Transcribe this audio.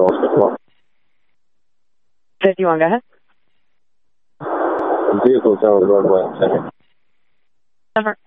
Oscar 51, go ahead. Vehicles out of the roadway. Second.